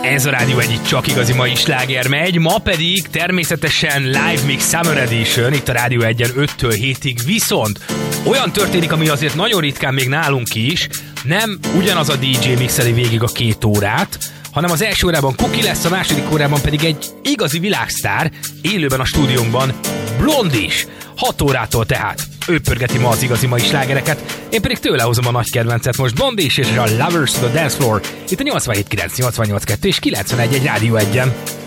Ez a Rádió Egy csak igazi mai sláger megy, ma pedig természetesen Live Mix Summer Edition, itt a Rádió Egyen 5-től 7-ig, viszont olyan történik, ami azért nagyon ritkán még nálunk is, nem ugyanaz a DJ mixeli végig a 2 órát, hanem az első órában Cookie lesz, a második órában pedig egy igazi világsztár, élőben a stúdiónkban, Blondis, 6 órától tehát. Ő pörgeti ma az igazi mai slágereket, én pedig tőle hozom a nagy kedvencet most, Blondis és a Lovers to the Dance Floor, itt a 87.9, 88.2 és 91.1 Rádió Egyen.